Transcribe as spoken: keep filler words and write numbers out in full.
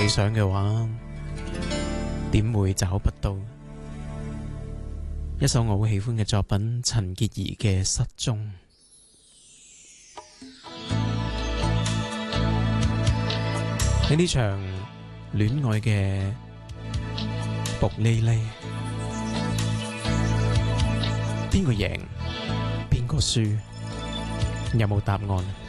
理想嘅話，點會找不到？一首我好喜歡嘅作品，陳潔儀嘅《失蹤》。喺呢場戀愛嘅薄哩哩，邊個贏邊個輸，有冇答案？